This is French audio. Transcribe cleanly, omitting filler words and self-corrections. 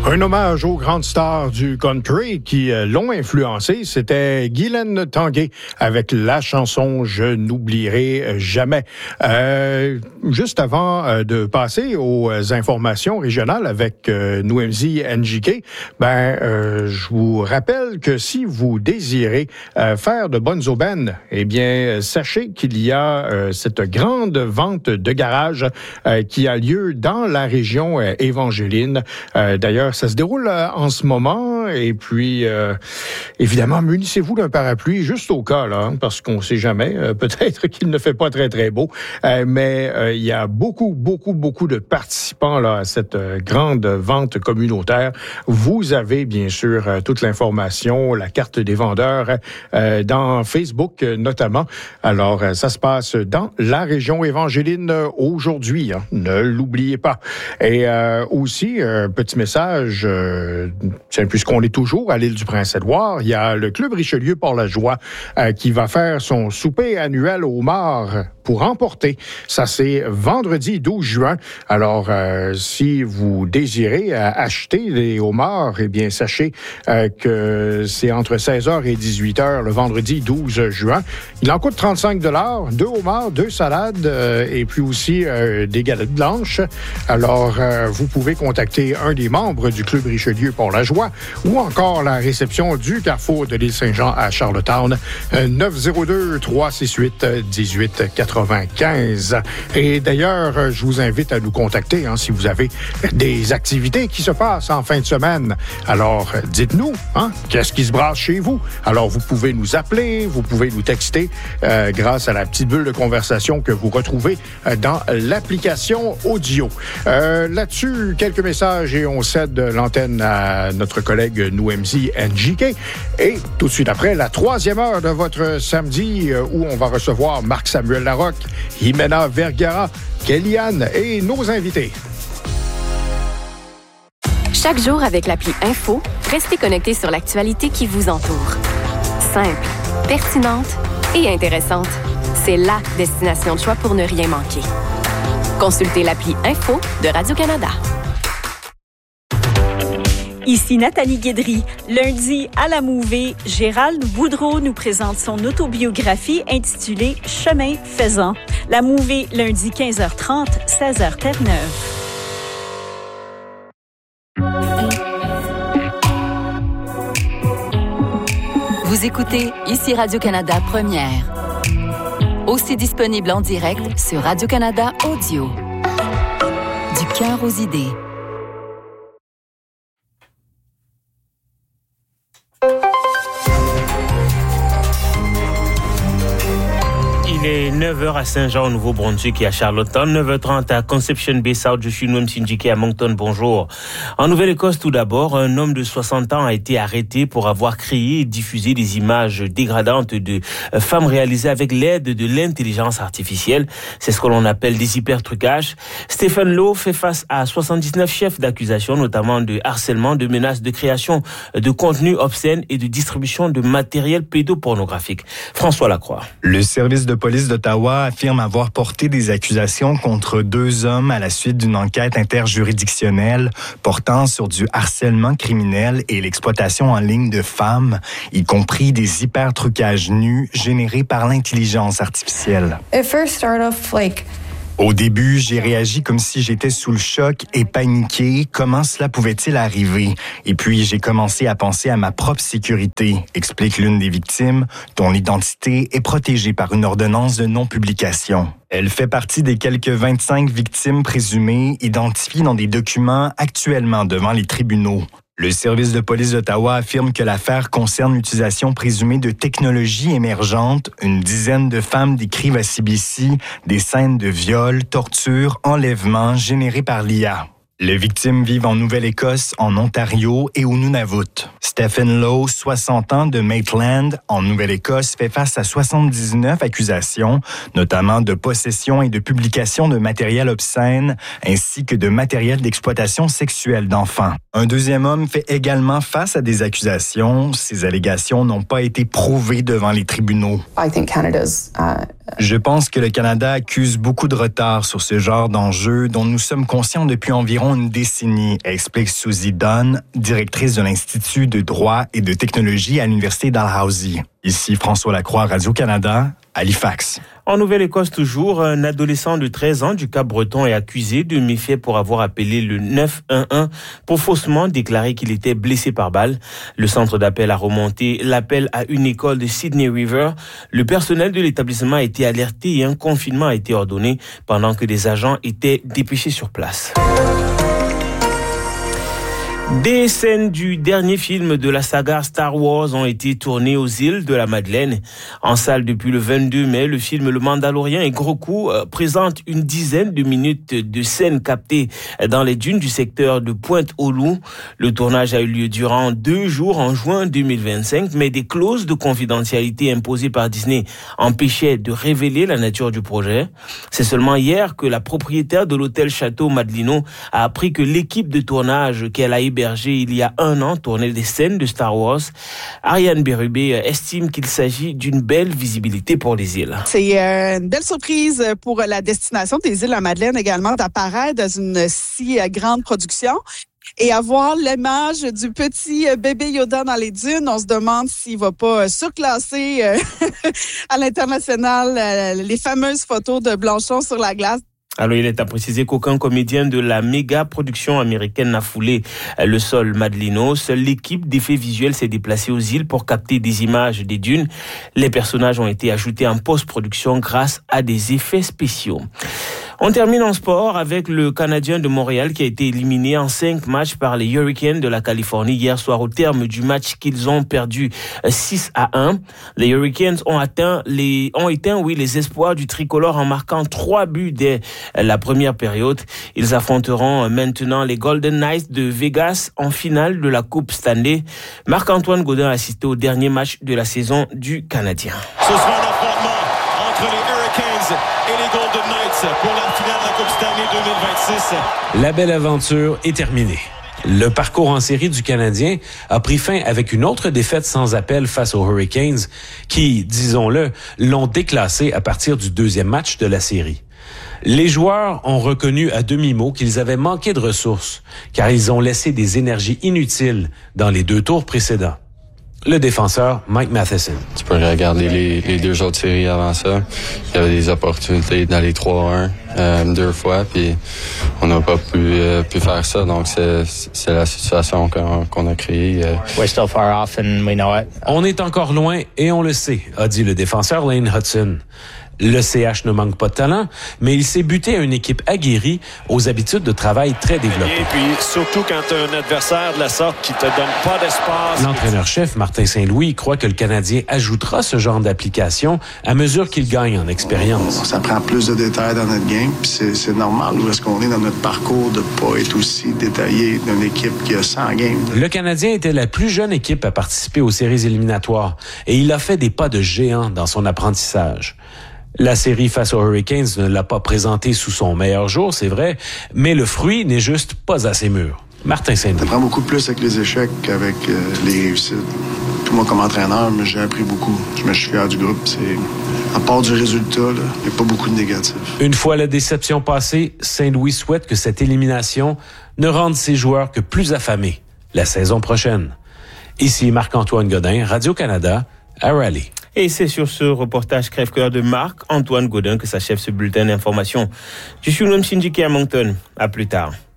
Un hommage aux grandes stars du country qui l'ont influencé, c'était Guylaine Tanguay avec la chanson « Je n'oublierai jamais ». Juste avant de passer aux informations régionales avec Nouemzi NJK, je vous rappelle que si vous désirez faire de bonnes aubaines, eh bien, sachez qu'il y a cette grande vente de garage qui a lieu dans la région évangéline. D'ailleurs, ça se déroule en ce moment et puis, évidemment, munissez-vous d'un parapluie juste au cas, là, parce qu'on ne sait jamais. Peut-être qu'il ne fait pas très, très beau, mais il y a beaucoup de participants là, à cette grande vente communautaire. Vous avez, bien sûr, toute l'information, la carte des vendeurs dans Facebook notamment. Alors, ça se passe dans la région évangéline aujourd'hui. Hein, ne l'oubliez pas. Et aussi, petit message, puisqu'on est toujours à l'île du Prince-Édouard, il y a le Club Richelieu Port-la-Joie qui va faire son souper annuel au homard pour emporter. Ça, c'est vendredi 12 juin. Alors, si vous désirez acheter des homards, eh bien, sachez que c'est entre 16h et 18h le vendredi 12 juin. Il en coûte 35 $, 2 homards, 2 salades et puis aussi des galettes blanches. Alors, vous pouvez contacter un des membres du Club Richelieu Port-la-Joie ou encore la réception du Carrefour de l'île Saint-Jean à Charlottetown, 902-368-1895. Et d'ailleurs, je vous invite à nous contacter si vous avez des activités qui se passent en fin de semaine. Alors, dites-nous, qu'est-ce qui se brasse chez vous? Alors, vous pouvez nous appeler, vous pouvez nous texter grâce à la petite bulle de conversation que vous retrouvez dans l'application audio. Là-dessus, quelques messages et on cède l'antenne à notre collègue Nouemzi NJK. Et tout de suite après, la 3e heure de votre samedi où on va recevoir Marc-Samuel Larocque, Jimena Vergara, Kellyanne et nos invités. Chaque jour avec l'appli Info, restez connectés sur l'actualité qui vous entoure. Simple, pertinente et intéressante. C'est la destination de choix pour ne rien manquer. Consultez l'appli Info de Radio-Canada. Ici Nathalie Guédry. Lundi, à la Mouvée, Gérald Boudreau nous présente son autobiographie intitulée « Chemin faisant ». La Mouvée, lundi 15h30, 16h Terre-Neuve. Vous écoutez ici Radio-Canada Première. Aussi disponible en direct sur Radio-Canada Audio. Du cœur aux idées. Il est 9h à Saint-Jean au Nouveau-Brunswick et à Charlottetown, 9h30 à Conception Bay South. Je suis Nouemzi NJK à Moncton. Bonjour. En Nouvelle-Écosse, tout d'abord, un homme de 60 ans a été arrêté pour avoir créé et diffusé des images dégradantes de femmes réalisées avec l'aide de l'intelligence artificielle. C'est ce que l'on appelle des hypertrucages. Stephen Lowe fait face à 79 chefs d'accusation, notamment de harcèlement, de menaces de création de contenus obscènes et de distribution de matériel pédopornographique. François Lacroix. Le service de police d'Ottawa affirme avoir porté des accusations contre 2 hommes à la suite d'une enquête interjuridictionnelle portant sur du harcèlement criminel et l'exploitation en ligne de femmes, y compris des hypertrucages nus générés par l'intelligence artificielle. Au début, j'ai réagi comme si j'étais sous le choc et paniqué. Comment cela pouvait-il arriver? Et puis, j'ai commencé à penser à ma propre sécurité, explique l'une des victimes, dont l'identité est protégée par une ordonnance de non-publication. Elle fait partie des quelques 25 victimes présumées identifiées dans des documents actuellement devant les tribunaux. Le service de police d'Ottawa affirme que l'affaire concerne l'utilisation présumée de technologies émergentes. Une dizaine de femmes décrivent à CBC des scènes de viol, torture, enlèvement générées par l'IA. Les victimes vivent en Nouvelle-Écosse, en Ontario et au Nunavut. Stephen Lowe, 60 ans, de Maitland, en Nouvelle-Écosse, fait face à 79 accusations, notamment de possession et de publication de matériel obscène, ainsi que de matériel d'exploitation sexuelle d'enfants. Un deuxième homme fait également face à des accusations. Ces allégations n'ont pas été prouvées devant les tribunaux. Je pense que le Canada accuse beaucoup de retard sur ce genre d'enjeux dont nous sommes conscients depuis environ une décennie, explique Susie Dunn, directrice de l'Institut de droit et de technologie à l'Université Dalhousie. Ici François Lacroix, Radio-Canada, Halifax. En Nouvelle-Écosse toujours, un adolescent de 13 ans du Cap-Breton est accusé de méfaits pour avoir appelé le 911 pour faussement déclarer qu'il était blessé par balle. Le centre d'appel a remonté l'appel à une école de Sydney River. Le personnel de l'établissement a été alerté et un confinement a été ordonné pendant que des agents étaient dépêchés sur place. Des scènes du dernier film de la saga Star Wars ont été tournées aux îles de la Madeleine. En salle depuis le 22 mai, le film Le Mandalorian et Grogu présente une dizaine de minutes de scènes captées dans les dunes du secteur de Pointe-aux-Loups. Le tournage a eu lieu durant 2 jours en juin 2025, mais des clauses de confidentialité imposées par Disney empêchaient de révéler la nature du projet. C'est seulement hier que la propriétaire de l'hôtel Château Madelino a appris que l'équipe de tournage qu'elle a hébergée il y a 1 an tournait des scènes de Star Wars. Ariane Bérubé estime qu'il s'agit d'une belle visibilité pour les îles. C'est une belle surprise pour la destination des îles de la Madeleine également d'apparaître dans une si grande production. Et avoir l'image du petit bébé Yoda dans les dunes, on se demande s'il va pas surclasser à l'international les fameuses photos de Blanchon sur la glace. Alors, il est à préciser qu'aucun comédien de la méga production américaine n'a foulé le sol Madelino. Seule l'équipe d'effets visuels s'est déplacée aux îles pour capter des images des dunes. Les personnages ont été ajoutés en post-production grâce à des effets spéciaux. On termine en sport avec le Canadien de Montréal qui a été éliminé en 5 matchs par les Hurricanes de la Californie hier soir au terme du match qu'ils ont perdu 6-1. Les Hurricanes ont éteint les espoirs du tricolore en marquant 3 buts dès la première période. Ils affronteront maintenant les Golden Knights de Vegas en finale de la Coupe Stanley. Marc-Antoine Gaudin a assisté au dernier match de la saison du Canadien. Ce sera un affrontement entre les Hurricanes et les Golden Knights pour la finale de la Coupe Stanley 2026. La belle aventure est terminée. Le parcours en série du Canadien a pris fin avec une autre défaite sans appel face aux Hurricanes qui, disons-le, l'ont déclassé à partir du 2e match de la série. Les joueurs ont reconnu à demi-mot qu'ils avaient manqué de ressources car ils ont laissé des énergies inutiles dans les 2 tours précédents. Le défenseur Mike Matheson. Tu peux regarder les 2 autres séries avant ça. Il y avait des opportunités d'aller 3-1 2 fois, puis on n'a pas pu faire ça. Donc c'est la situation qu'on a créée. We're still far off and we know it. On est encore loin et on le sait, a dit le défenseur Lane Hudson. Le CH ne manque pas de talent, mais il s'est buté à une équipe aguerrie aux habitudes de travail très développées. Et puis surtout quand tu as un adversaire de la sorte qui te donne pas d'espace. L'entraîneur-chef Martin Saint-Louis croit que le Canadien ajoutera ce genre d'application à mesure qu'il gagne en expérience. Ça prend plus de détails dans notre game, puis c'est normal où est-ce qu'on est dans notre parcours de pas être aussi détaillé d'une équipe qui a 100 games. Le Canadien était la plus jeune équipe à participer aux séries éliminatoires et il a fait des pas de géant dans son apprentissage. La série face aux Hurricanes ne l'a pas présenté sous son meilleur jour, c'est vrai, mais le fruit n'est juste pas assez mûr. Martin Saint-Louis. Ça prend beaucoup plus avec les échecs qu'avec les réussites. Puis moi, comme entraîneur, j'ai appris beaucoup. Je suis fier du groupe. À part du résultat, il n'y a pas beaucoup de négatifs. Une fois la déception passée, Saint-Louis souhaite que cette élimination ne rende ses joueurs que plus affamés la saison prochaine. Ici Marc-Antoine Gaudin, Radio-Canada, à Raleigh. Et c'est sur ce reportage crève-cœur de Marc-Antoine Gaudin que s'achève ce bulletin d'information. Je suis Noam Shinjiki à Moncton. À plus tard.